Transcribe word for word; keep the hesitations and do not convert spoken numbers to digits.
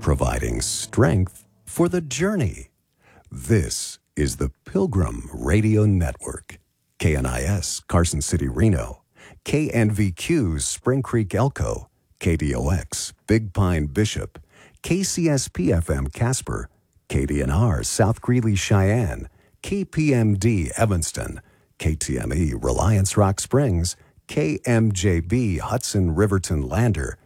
providing strength for the journey. This is the Pilgrim Radio Network. K N I S, Carson City, Reno. K N V Q, Spring Creek, Elko. K D O X, Big Pine, Bishop. K C S P F M, Casper. K D N R, South Greeley, Cheyenne. K P M D, Evanston. K T M E, Reliance Rock Springs. K M J B, Hudson, Riverton, Lander.